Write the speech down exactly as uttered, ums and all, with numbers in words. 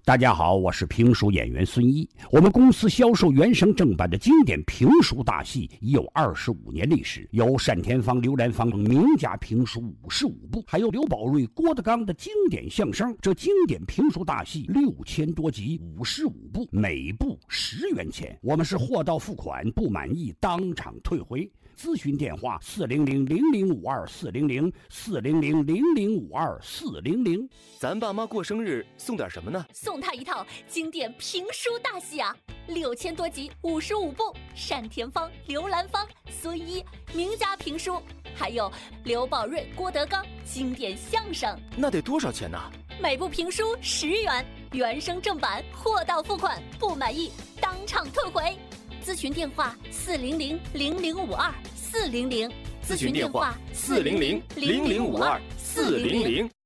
大家好，我是评书演员孙一。我们公司销售原声正版的经典评书大戏已有二十五年历史，有单田芳、刘兰芳等名家评书五十五部，还有刘宝瑞、郭德纲的经典相声。这经典评书大戏六千多集，五十五部，每部十元钱。我们是货到付款，不满意当场退回。咨询电话：四零零零零五二四零零四零零零零五二四零零。 咱爸妈过生日送点什么呢？ 送他一套经典评书大戏啊，六千多集，五十五部，单田芳、刘兰芳、孙一名家评书，还有刘宝瑞、郭德纲经典相声。 那得多少钱呢？ 每部评书十元，原声正版，货到付款，不满意当场退回。咨询电话：四零零零零五二四零零。 咨询电话：四零零零零五二四零零。